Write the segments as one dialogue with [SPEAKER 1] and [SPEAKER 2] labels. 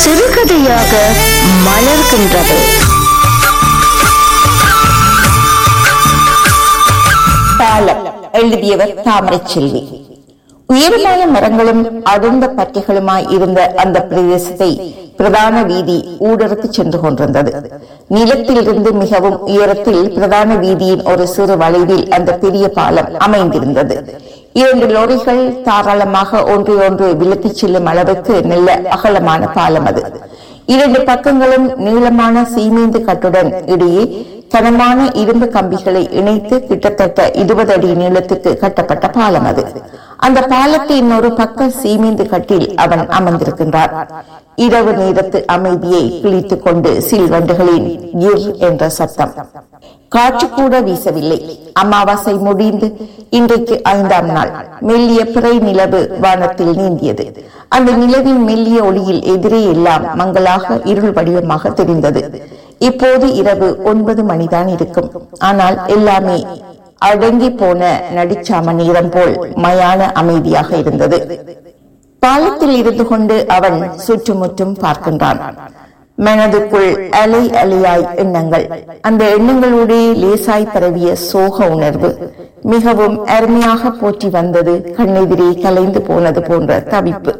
[SPEAKER 1] சிறுகதையாக மலர்கின்றது. பாலம் எழுதியவர் தாமரை செல்வி. உயரமான மரங்களும் அடர்ந்த பற்றைகளுமாய் இருந்த அந்த பிரதேசத்தை பிரதான வீதி ஊடறுத்து சென்று கொண்டிருந்தது. நிலத்திலிருந்து மிகவும் உயரத்தில் பிரதான வீதியின் ஒரு சிறு வளைவில் அந்த பெரிய பாலம் அமைந்திருந்தது. 2 லோரிகள் தாராளமாக ஒன்று விலக்கிச் செல்லும் அளவுக்கு நல்ல அகலமான பாலம் அது. 2 பக்கங்களும் நீளமான சீமேந்து கட்டுடன் இடையே கனமான இரும்பு கம்பிகளை இணைத்து கிட்டத்தட்ட 20 அடி நீளத்துக்கு கட்டப்பட்ட பாலம் அது. அந்த பாலத்தின் ஒரு பக்க சீமேந்து கட்டில் அவன் அமர்ந்திருக்கின்றான். இரவு நேரத்து அமைதியை கிழித்துக் கொண்டு சில்வண்டுகளின் கிர் என்ற சத்தம். காற்று கூட வீசவில்லை. அமாவாசை முடிந்து இன்றைக்கு 5ஆம் நாள். மெல்லிய பிறை நிலவு வானத்தில் நீந்தியது. அந்த நிலவின் மெல்லிய ஒளியில் எதிரே எல்லாம் மங்களாக இருள் வடிவமாக தெரிந்தது. இப்போது இரவு 9 மணிதான் இருக்கும். ஆனால் எல்லாமே அடங்கி போன நடிச்சாம நேரம் போல் மயான அமைதியாக இருந்தது. பாலத்தில் இருந்து கொண்டு அவன் சுற்றுமுற்றும் பார்க்கின்றான். மனதுக்குள் அலை அலையாய் எண்ணங்கள். அந்த எண்ணங்களுடைய லேசாய் பரவிய சோக உணர்வு மிகவும் அருமையாக போற்றி வந்தது. கண்ணெதிரே கலைந்து போனது போன்ற தவிப்பு.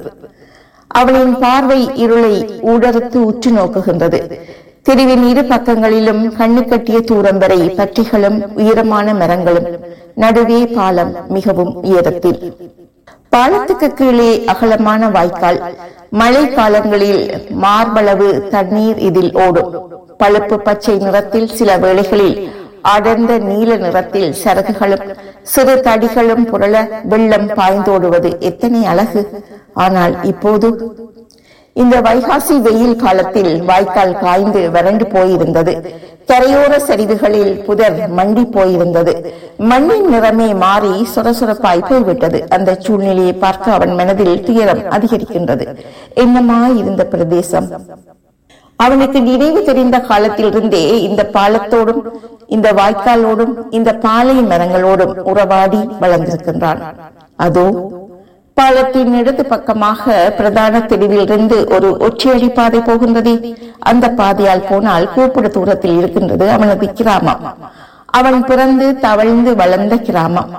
[SPEAKER 1] அவளின் பார்வை இருளை ஊடறுத்து உற்று நோக்குகின்றது. தெருவின் 2 பக்கங்களிலும் கண்ணு கட்டிய தூரம் வரை பற்றைகளும் உயரமான மரங்களும், நடுவே பாலம் மிகவும் உயரத்தில். பாலத்துக்கு கீழே அகலமான வாய்க்கால். மழை காலங்களில் மார்பளவு தண்ணீர் இதில் ஓடும். பழுப்பு பச்சை நிறத்தில், சில வேளைகளில் அடர்ந்த நீல நிறத்தில் சரகுகளும் சிறு தடிகளும் புரள வெள்ளம் பாய்ந்தோடுவது எத்தனை அழகு! ஆனால் இப்போது இந்த வைகாசி வெயில் காலத்தில் வாய்க்கால் காய்ந்து வறண்டு போயிருந்தது. கரையோர சரிவுகளில் புதர் மண்டி போயிருந்தது. மண்ணின் நிறமே மாறி சொரசொரப்பாய் போய்விட்டது. அந்த சூழ்நிலையை பார்க்க அவன் மனதில் துயரம் அதிகரிக்கின்றது. என்னமாய் இருந்த பிரதேசம்! அவனுக்கு நினைவு தெரிந்த காலத்திலிருந்தே இந்த பாலத்தோடும் இந்த வாய்க்காலோடும் இந்த பாலை மரங்களோடும் உறவாடி வளர்ந்திருக்கின்றான். அதோ பாலத்தின் இடது பக்கமாக பிரதான தெருவிலிருந்து ஒரு ஒற்றையடி பாதை போகின்றதே. அந்த பாதையால் போனால் கூப்பிட தூரத்தில் இருக்கின்றது அவனது கிராமம். அவன் பிறந்து தவழ்ந்து வளர்ந்த கிராமம்.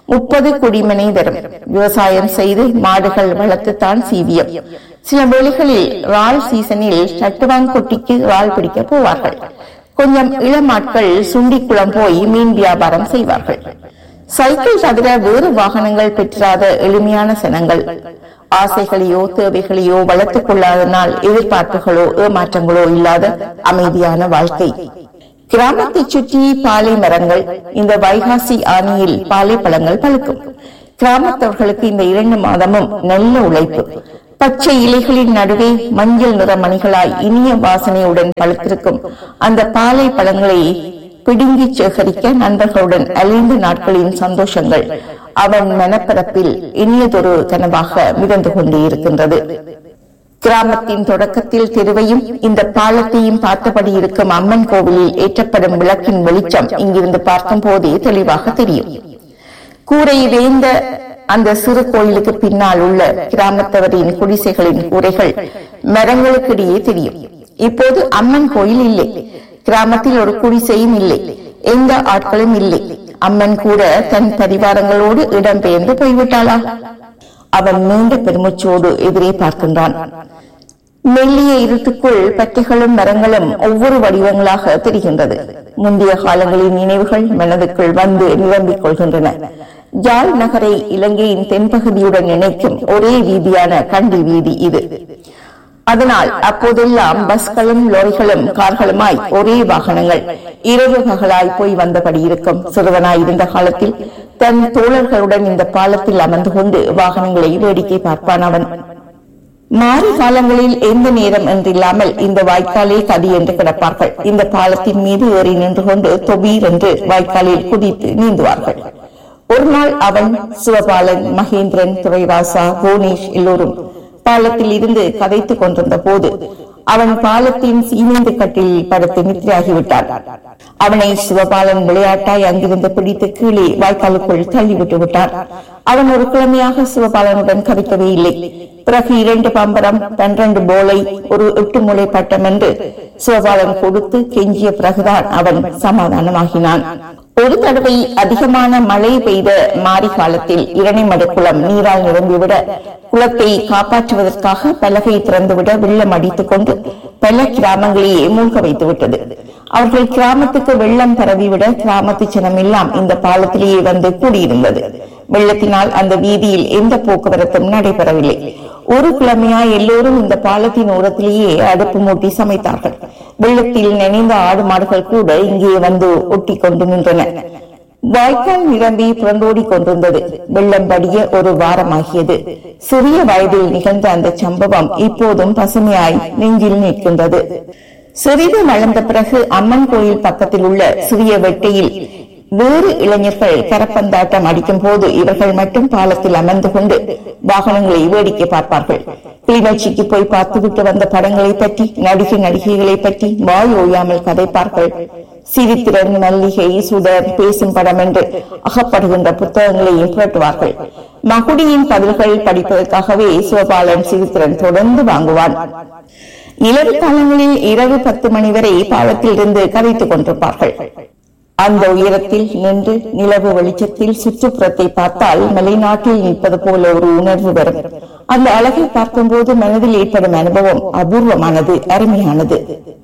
[SPEAKER 1] 30 குடிமனை தரும். விவசாயம் செய்து மாடுகள் வளர்த்துத்தான் சீவியம். சில வேளைகளில் ரால் சீசனில் சட்டுவாங்கொட்டிக்கு ரால் பிடிக்க போவார்கள். கொஞ்சம் இளமாட்கள் சுண்டிக்குளம் போய் மீன் வியாபாரம் செய்வார்கள். சைக்கிள் தவிர வேறு வாகனங்கள் பெற்றாத எளிமையான சனங்கள். ஆசைகளையோ தேவைகளையோ வளர்த்துக் கொள்ளாதனால் எதிர்பார்ப்புகளோ ஏமாற்றங்களோ இல்லாத அமைதியான வாழ்க்கை. கிராமத்தை சுற்றி பாலை மரங்கள். இந்த வைகாசி ஆனியில் பாலை பழங்கள் பழுக்கும். கிராமத்தவர்களுக்கு இந்த 2 மாதமும் நல்ல உழைப்பு. பச்சை இலைகளின் நடுவே மஞ்சள் நிற மணிகளாய் இனிய வாசனையுடன் பழுத்திருக்கும் அந்த பாலை பழங்களை பிடுங்கி சேகரிக்க நண்பர்களுடன் அலைந்த நாட்களின் சந்தோஷங்கள் அவன் மனப்பரப்பில் இனியதொரு கனவாக மிதந்து கொண்டே இருக்கின்றது. கிராமத்தின் தொடக்கத்தில் தெருவையும் இந்த பாலத்தையும் பார்த்தபடி இருக்கும் அம்மன் கோவிலில் ஏற்றப்படும் விளக்கின் வெளிச்சம் இங்கிருந்து பார்க்கும் போதே தெளிவாக தெரியும். கூரை வேந்த அந்த சிறு கோயிலுக்கு பின்னால் உள்ள கிராமத்தவரின் குடிசைகளின் கூரைகள் மரங்களுக்கிடையே தெரியும். இப்போது அம்மன் கோயில் இல்லை. கிராமத்தில் ஒரு குடிசையும் இல்லை. எந்த ஆட்களும் இல்லை. அம்மன் கூட தன் பரிவாரங்களோடு இடம்பெயர்ந்து போய்விட்டாளா? அவன் நீண்ட பெருமூச்சோடு எதிரே பார்க்கின்றான். மெல்லிய இருட்டுக்குள் பற்றைகளும் மரங்களும் ஒவ்வொரு வடிவங்களாக தெரிகின்றது. முந்தைய காலங்களின் நினைவுகள் மனதுக்குள் வந்து நிரம்பிக் கொள்கின்றன. ஜாழ் நகரை இலங்கையின் தென்பகுதியுடன் இணைக்கும் ஒரே வீதியான கண்டி வீதி இது. அதனால் அப்போதெல்லாம் பஸ்களும் லோரிகளும் கார்களுமாய் ஒரே வாகனங்கள் இரவு பகலாய் போய் வந்தபடி இருக்கும். சிறுவனாய் இருந்த காலத்தில் தன் தோழர்களுடன் இந்த பாலத்தில் அமர்ந்து கொண்டு வாகனங்களை வேடிக்கை பார்ப்பான் அவன். மாறி காலங்களில் எந்த நேரம் என்றில்லாமல் இந்த வாய்க்காலே கதி என்று கிடப்பார்கள். இந்த பாலத்தின் மீது ஏறி நின்று கொண்டு தொபீர் என்று வாய்க்காலில் குதித்து நீந்துவார்கள். ஒரு நாள் அவன், சிவபாலன், மகேந்திரன், துரைராசா, கோனேஷ் எல்லோரும் பாலத்தில் இருந்து கதைத்துக் கொண்டிருந்த போது அவன் பாலத்தின் சீமெந்து கட்டில் படுத்து நித்திரையாகிவிட்டான். அவனை சிவபாலன் விளையாட்டாய் அங்கிருந்து பிடித்து கீழே வாய்க்காலுக்குள் தள்ளிவிட்டு விட்டான். அவன் ஒரு கிழமையாக சிவபாலனுடன் கவிக்கவே இல்லை. பிறகு 2 பம்பரம் 12 போலை ஒரு 8 முளை பட்டம் என்று சிவபாலன் கொடுத்து கெஞ்சிய பிறகுதான் அவன் சமாதானமாகினான். ஒரு தடவை அதிகமான மழை பெய்த மாரி காலத்தில் இரணைமடு குளம் நீரால் நிரம்பிவிட குளத்தை காப்பாற்றுவதற்காக பலகை திறந்துவிட வெள்ளம் அடித்துக் கொண்டு பல கிராமங்களையே மூழ்க வைத்து விட்டது. அவர்கள் கிராமத்துக்கு வெள்ளம் பரவிவிட கிராமத்து ஜனம் எல்லாம் இந்த பாலத்திலேயே வந்து கூடியிருந்தது. வெள்ளத்தினால் அந்த வீதியில் எந்த போக்குவரத்தும் நடைபெறவில்லை. ஒரு கிழமையா எல்லோரும் இந்த பாலத்தின் ஓரத்திலேயே அடுப்பு மூட்டி சமைத்தார்கள். வெள்ளத்தில் நனைந்த ஆடு மாடுகள் கூட இங்கே வந்து ஒட்டி கொண்டு நின்றன. வாய்க்கால் நிரம்பி புரண்டோடி கொண்டிருந்தது. வெள்ளம் படிய ஒரு வாரமாகியது. சிறிய வயதில் நிகழ்ந்த அந்த சம்பவம் இப்போதும் பசுமையாய் நெஞ்சில் நிற்கின்றது. சிறிது வளர்ந்த பிறகு அம்மன் கோயில் பக்கத்தில் உள்ள சிறிய வெட்டையில் வேறு இளைஞர்கள் கரப்பந்தாட்டம் அடிக்கும் போது இவர்கள் மட்டும் பாலத்தில் அமர்ந்து கொண்டு வாகனங்களை வேடிக்கை பார்ப்பார்கள். கிளிநொச்சிக்கு போய் பார்த்துவிட்டு வந்த படங்களை பற்றி, நடிகைகளை பற்றி வாய் ஓயாமல் கதைப்பார்கள். சிரித்திரன், மல்லிகை, சுடர், பேசும் படம் என்று அகப்படுகின்ற புத்தகங்களையும் புரட்டுவார்கள். மகுடியின் பதில்கள் படிப்பதற்காகவே சிவபாலன் சிரித்திரன் தொடர்ந்து வாங்குவான். இரவு காலங்களில் இரவு 10 மணி வரை பாலத்தில் இருந்து கதைத்துக் கொண்டிருப்பார்கள். அந்த உயரத்தில் நின்று நிலவு வெளிச்சத்தில் சுற்றுப்புறத்தை பார்த்தால் மலைநாட்டில் நிற்பது போல ஒரு உணர்வு வரும். அந்த அழகை பார்க்கும் போது மனதில் ஏற்படும் அனுபவம் அபூர்வமானது, அருமையானது.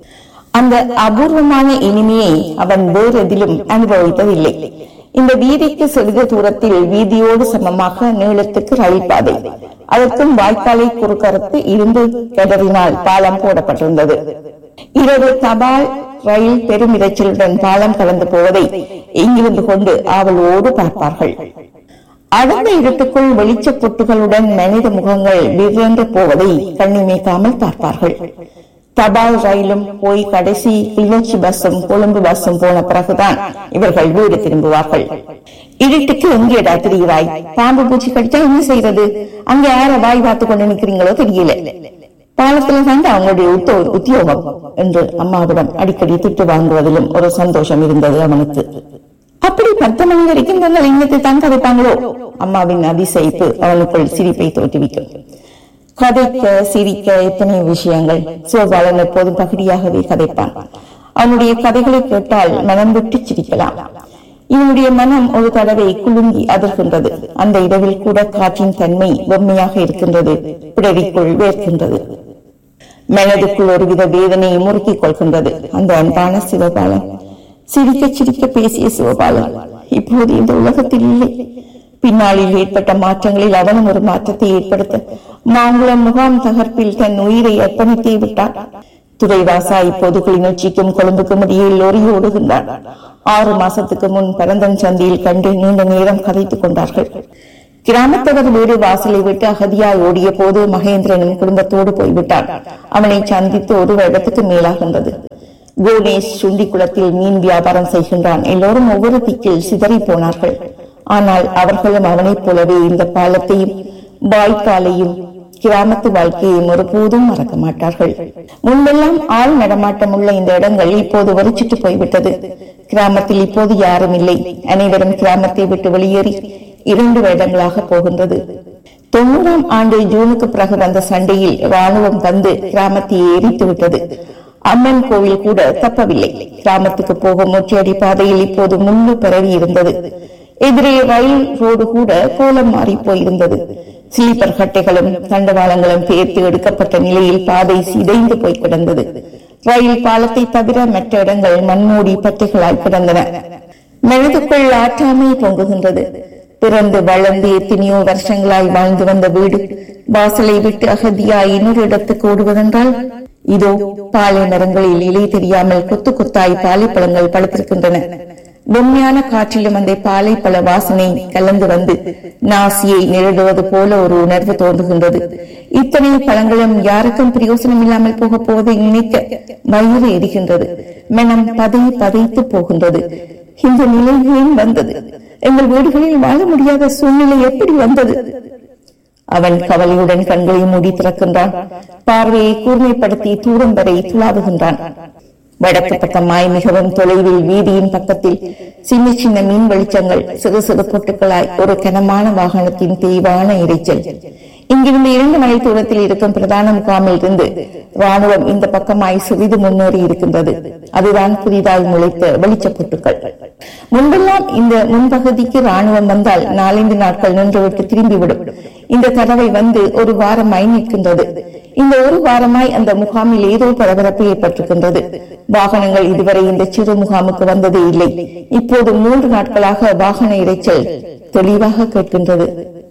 [SPEAKER 1] அந்த அபூர்வமான இனிமையை அவன் வேறு எதிலும் அனுபவித்ததில்லை. இந்த வீதிக்கு சிறிது தூரத்தில் வீதியோடு சமமாக நீளத்துக்கு ரயில் பாதை, அதற்கும் வாய்க்காலை குறுக்கறுத்து இருந்து கிணறினால் பாலம் போடப்பட்டிருந்தது. இரவு தபால் ரயில் பெரும் இரைச்சலுடன் பாலம் கலந்து போவதை இங்கிருந்து கொண்டு ஆவலோடு பார்ப்பார்கள். அடர்ந்த இருட்டுக்குள் வெளிச்ச பொட்டுகளுடன் மனித முகங்கள் விரைந்து போவதை கண்ணிமைக்காமல் பார்ப்பார்கள். தபால் ரயிலும் போய் கடைசி கிளிநொச்சி பஸ்ஸும் கொழும்பு பஸ்ஸும் போன பிறகுதான் இவர்கள் வீடு திரும்புவார்கள். இருட்டுக்கு எங்கேடா திரிகிறாய்? பாம்பு பூச்சி கடிச்சா என்ன செய்யறது? அங்க யார வாய் பார்த்து கொண்டு நிக்கிறீங்களோ தெரியல. பாலத்துல தான் அவங்களுடைய உத்தியோகம் என்று அம்மாவிடம் அடிக்கடி திட்டு வாங்குவதிலும் ஒரு சந்தோஷம் இருந்தது அவனுக்கு. அப்படி 10 மணி வரைக்கும் தங்கள் இன்னத்தை தான் கதைப்பாங்களோ? அம்மாவின் அதிசயிப்பு அவனுக்குள் சிரிப்பை தோற்றுவிக்கும். கதைக்க சிரிக்க எத்தனை விஷயங்கள். சிவபாலன் எப்போதும் பகுதியாகவே கதைப்பான். அவனுடைய கதைகளை கேட்டால் மனம் விட்டு சிரிக்கலாம். இவனுடைய மனம் ஒரு தடவை குலுங்கி அதிர்கின்றது. அந்த இடவில் கூட காற்றின் தன்மை பொம்மையாக இருக்கின்றது. பிறவிக்குள் வேர்க்கின்றது. மனதுக்குள் ஒருவித வேதனையை முறுக்கிக் கொள்கின்றது. அந்த அன்பான சிவபாலன், சிரிக்க சிரிக்க பேசிய சிவபாலன் இப்போது இந்த உலகத்தில் இல்லை. பின்னாளில் ஏற்பட்ட மாற்றங்களில் அவனும் ஒரு மாற்றத்தை ஏற்படுத்த மாங்குளம் முகாம் தகர்ப்பில் தன் உயிரை அர்ப்பணித்தே விட்டான். துறைவாசா இப்போது கிளிநொச்சிக்கும் கொழும்புக்கும் இடையே லோரி ஓடுகின்றான். 6 மாசத்துக்கு முன் பரந்தன் சந்தியில் கண்டு நீண்ட நேரம் கதைத்துக் கொண்டார்கள். கிராமத்தவர் வீடு வாசலை விட்டு அகதியாய் ஓடிய போது மகேந்திரனும் குடும்பத்தோடு போய்விட்டான். அவனை சந்தித்து 1 வருடத்துக்கு மேலாகின்றது. கோனேஷ் சுண்டி குளத்தில் மீன் வியாபாரம் செய்கின்றான். எல்லோரும் ஒவ்வொரு திக்கில் சிதறி போனார்கள். ஆனால் அவர்களும் அவனைப் போலவே இந்த பாலத்தையும் வாய்க்காலையும் கிராமத்து வாழ்க்கையையும் ஒருபோதும் மறக்க மாட்டார்கள். முன்பெல்லாம் ஆள் நடமாட்டம் உள்ள இந்த இடங்கள் இப்போது வரிச்சிட்டு போய்விட்டது. கிராமத்தில் இப்போது யாரும் இல்லை. அனைவரும் கிராமத்தை விட்டு வெளியேறி 2 வருடங்களாக போகின்றது. 90ஆம் ஆண்டு ஜூனுக்கு பிறகு வந்த சண்டையில் ராணுவம் வந்து கிராமத்தை எரித்து விட்டது. அம்மன் கோவில் கூட தப்பவில்லை. கிராமத்துக்கு போகும் ஒற்றையடி பாதையில் இப்போது முள்ளு பரவி இருந்தது. எதிரே ரயில் ரோடு கூட கோலம் மாறி போயிருந்தது. ஸ்லீப்பர் கட்டைகளும் தண்டவாளங்களும் பேர்த்து எடுக்கப்பட்ட நிலையில் பாதை சிதைந்து போய் கிடந்தது. ரயில் பாலத்தை தவிர மற்ற இடங்கள் மண்மூடி பட்டைகளாய் கிடந்தன. மனதுக்குள் ஆற்றாமை பொங்குகின்றது. பிறந்து வளர்ந்து எத்தனையோ வருஷங்களாய் வாழ்ந்து வந்த வீடு வாசலை விட்டு அகதியாய் இன்னொரு இடத்துக்கு ஓடுவதென்றால், இதோ பாலை மரங்களில் இலை தெரியாமல் கொத்து கொத்தாய் பாலைப்பழங்கள் பழுத்திருக்கின்றன. பொம்மையான காற்றிலும் அந்த பாலைப்பழ வாசனை கலந்து வந்து நாசியை நிரடுவது போல ஒரு உணர்வு தோன்றுகின்றது. இத்தனை பழங்களும் யாருக்கும் பிரயோசனம் இல்லாமல் போக போவதை நினைக்க வயிறு எரிகின்றது. மனம் பதைத்து போகின்றது. இந்த நிலை ஏன் வந்தது? எங்கள் வீடுகளில் வாழ முடியாத சூழ்நிலை எப்படி வந்தது? அவன் கவலையுடன் கண்களை மூடி திறக்கின்றான். பார்வையை கூர்மைப்படுத்தி தூரம் வரை துளாவுகின்றான். வடக்கு பக்கமாய் மிகவும் தொலைவில் வீதியின் பக்கத்தில் சின்ன சின்ன மீன் வெளிச்சங்கள், சிறு சிறு பொட்டுக்களாய் ஒரு கனமான வாகனத்தின் தெளிவான இரைச்சல். இங்கிருந்து 2 மைல் தூரத்தில் இருக்கும் பிரதான முகாமில் இருந்து ராணுவம் இந்த பக்கமாய் சிறிது முன்னேறி இருக்கின்றது. அதுதான் புதிதாய் முளைத்த வெளிச்ச பொட்டுக்கள். முன்பெல்லாம் இந்த முன்பகுதிக்கு ராணுவம் வந்தால் 4-5 நாட்கள் நின்றுவிட்டு திரும்பிவிடும். இந்த தடவை வந்து ஒரு வாரமாய் நிற்கின்றது. இந்த ஒரு வாரமாய் அந்த முகாமில் ஏதோ பரபரப்பு ஏற்பட்டிருக்கின்றது. வாகனங்கள் இதுவரை இந்த சிறு முகாமுக்கு வந்ததே இல்லை. இப்போது 3 நாட்களாக வாகன இரைச்சல் தெளிவாக கேட்கின்றது.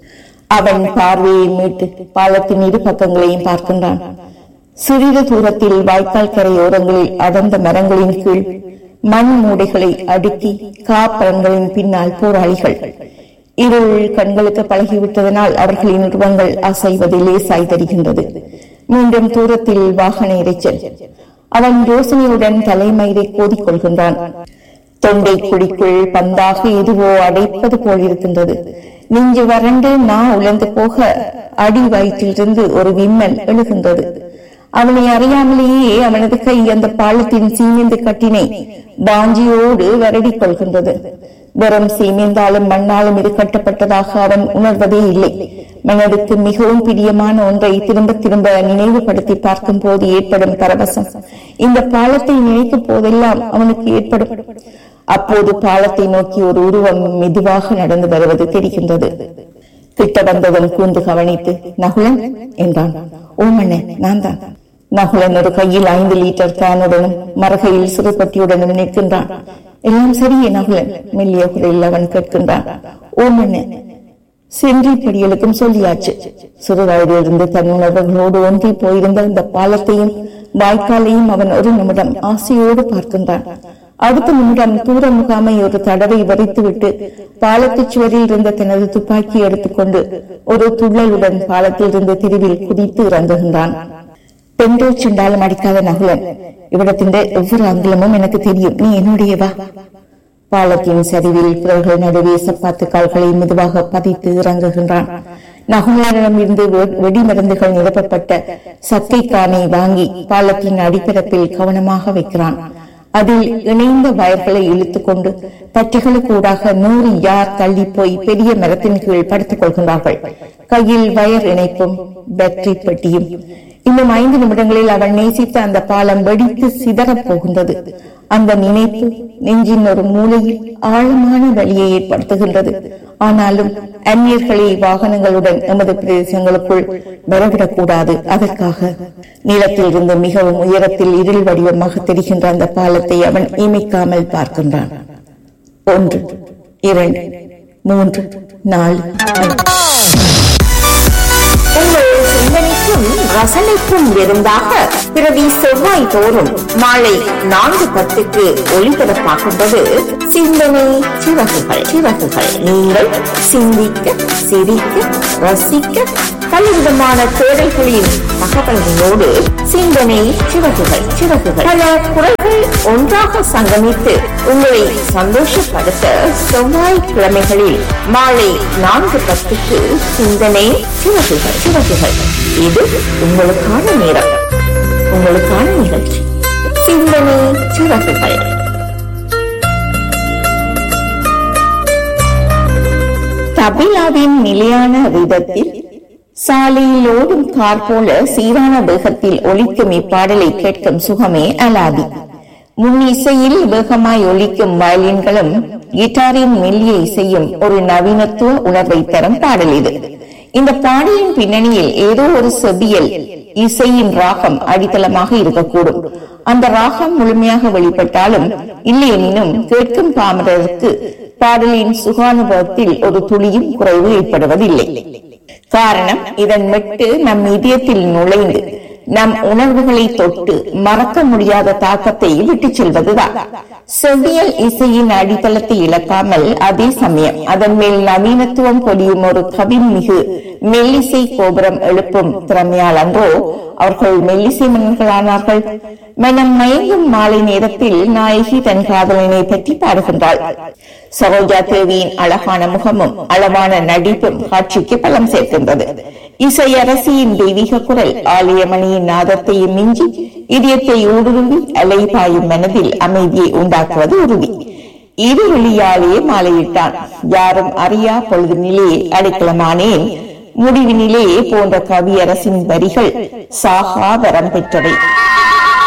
[SPEAKER 1] அவன் பார்வையை மீட்டு பாலத்தின் 2 பக்கங்களையும் பார்க்கின்றான். சிறிது தூரத்தில் வாய்க்கால் கரையோரங்களில் அடர்ந்த மரங்களின் கீழ் மண் மூடைகளை அடுக்கி காப்பரன்களின் பின்னால் போராளிகள். இருள் கண்களுக்கு பழகிவிட்டதனால் அவர்களின் உருவங்கள் அசைவது லேசாய் தெரிகின்றது. மீண்டும் தூரத்தில் வாகன இரைச்சல். அவன் யோசனையுடன் தலைமயிரை கோதிக்கொள்கின்றான். தொண்டை குழிக்குள் பந்தாக எதுவோ அடைப்பது போல் இருக்கின்றது. நெஞ்சு வறண்டு உலர்ந்து போக அடி வயிற்றிலிருந்து ஒரு விம்மல் எழுகின்றது. அவனை அறியாமலேயே அவனது கை அந்த பாலத்தின் சீமெந்து கட்டினை வாஞ்சியோடு வருடி கொள்கின்றது. வெறும் சீமெந்தாலும் மண்ணாலும் இது கட்டப்பட்டதாக அவன் உணர்வதே இல்லை. மனதுக்கு மிகவும் பிரியமான ஒன்றை திரும்ப திரும்ப நினைவுபடுத்தி பார்க்கும் போது ஏற்படும் பரவசம் இந்த பாலத்தை நினைக்கும் போதெல்லாம் அவனுக்கு ஏற்படும். அப்போது பாலத்தை நோக்கி ஒரு உருவம் மெதுவாக நடந்து வருவது தெரிகின்றது. கிட்ட வந்தவன் கூர்ந்து கவனித்து, "நகுலன்" என்றான். "ஓமண்ணே, நான் தான்." நகுலன் ஒரு கையில் 5 லிட்டர் கேனுடனும் மரகையில் சிறுபட்டியுடனும் நிற்கின்றான். "எல்லாம் சரியே நகுலன்?" மெல்லிய குரலில் அவன் கேட்கின்றான். "ஓமண்ணே, சென்றிப்படிகளுக்கும் சொல்லியாச்சு." சிறு வயதிலிருந்து தன் உணர்வுகளோடு ஒன்றி போயிருந்த அந்த பாலத்தையும் வாய்க்காலையும் அவன் ஒரு நிமிடம் ஆசையோடு பார்க்கின்றான். அடுத்த நிமிடம் தூர முகாமை ஒரு தடவை வரைத்துவிட்டு பாலத்து சுவரில் இருந்த தனது துப்பாக்கி எடுத்துக்கொண்டு ஒரு துள்ளலுடன் பாலத்தில் இருந்த தெருவில் குதித்து இறங்குகின்றான். பெண்டோ சுண்டாலும் அடிக்காத நகுலன், இவ்விடத்தின் ஒவ்வொரு அங்குலமும் எனக்கு தெரியும். நீ என்னுடையவா? பாலத்தின் சரிவில் பிறர்கள் நடுவே சப்பாத்து கால்களை மெதுவாக பதித்து இறங்குகின்றான். நகுலனிடமிருந்து வெடிமருந்துகள் நிரப்பப்பட்ட சக்கைக்கானை வாங்கி பாலத்தின் அடிப்பரப்பில் கவனமாக வைக்கிறான். அதில் இணைந்த வயர்களை இழுத்துக் கொண்டு பற்றைகளுக்கூடாக 100 யார் தள்ளி போய் பெரிய மரத்தின் கீழ் படுத்துக் கொள்கின்றார்கள். கையில் வயர் இணைப்பும் பேட்டரி பெட்டியும். இன்னும் 5 நிமிடங்களில் அவன் நேசித்த அந்த பாலம் வெடித்து சிதறப் போகின்றது. அந்த நினைப்பு நெஞ்சின் ஒரு மூலையில் ஆழமான வலியை ஏற்படுத்துகின்றது. ஆனாலும் அந்நியர்களை வாகனங்களுடன் எமது பிரதேசங்களுக்குள் வரவிடக்கூடாது. அதற்காக நிலத்தில் இருந்து மிகவும் உயரத்தில் இருள் வடிவமாக தெரிகின்ற அந்த பாலத்தை அவன் இமைக்காமல் பார்க்கின்றான். 1, 2, 3, 4, 5. உங்கள் சிந்தனைக்கும் ரசனைக்கும் விருந்தாக பிரதி செவ்வாய் தோறும் மாலை 4:10 ஒளிபரப்பாகின்றது சிந்தனை சிறகுகள். நீங்கள் சிந்திக்க, சிரிக்க, ரசிக்க, பலவிதமான தேடல்களின் தகவல்களோடு சிந்தனை சிறகுகள். பல குரல்கள் ஒன்றாக சங்கமித்து உங்களை சந்தோஷப்படுத்த செவ்வாய்க்கிழமைகளில் மாலை 4:10 சிந்தனை சிறகுகள். இது உங்களுக்கான நேரம், உங்களுக்கான நிகழ்ச்சி. சிந்தனை சிறகுகள். தபிலாவின் நிலையான விதத்தில் சாலையில் ஓடும் கார் போல சீரான வேகத்தில் ஒலிக்கும் இப்பாடலை கேட்கும் சுகமே அலாதி. முன் இசையில் வேகமாய் ஒலிக்கும் வயலின்களும் கிட்டாரின் மெல்லிய இசையும் ஒரு நவீனத்துவ உணர்வை தரும் பாடல் இது. இந்த பாடலின் பின்னணியில் ஏதோ ஒரு செபியல் இசையின் ராகம் அடித்தளமாக இருக்கக்கூடும். அந்த ராகம் முழுமையாக வெளிப்பட்டாலும் இல்லையெனினும் கேட்கும் பாமரருக்கு பாடலின் சுகானுபவத்தில் ஒரு துளியும் குறைவு ஏற்படுவதில்லை. காரணம், இதன் மெட்டு நம் இதயத்தில் நுழைந்து நம் உணர்வுகளை தொட்டு மறக்க முடியாத தாக்கத்தை விட்டுச் செல்வதுதான். செவ்வியல் இசையின் அடித்தளத்தை இழக்காமல் அதே சமயம் அதன் மேல் நவீனத்துவம் பொலியும் ஒரு கவின் மிகு மெல்லிசை கோபுரம் எழுப்பும் திறமையால் அன்றோ அவர்கள் மெல்லிசை மன்னர்களானார்கள். மனம் மயங்கும் மாலை நேரத்தில் நாயகி தன் காதலனை பற்றி பாடுகின்றாள். சரோஜா தேவியின் அழகான முகமும் அளவான நடிப்பும் காட்சிக்கு பலம் சேர்க்கின்றது. இசையரசியின் தெய்வீக குரல் ஆலயமணியின் நாதத்தையும் மிஞ்சி இதயத்தை ஊடுருவி அலைபாயும் மனதில் அமைதியை உண்டாக்குவது உறுதி. இரு வெளியாலேயே மாலையிட்டான். யாரும் அறியா பொழுதினிலே அடைக்கலமானேன், முடிவினிலே போன்ற கவியரசின் வரிகள் சாகா வரம் பெற்றவை.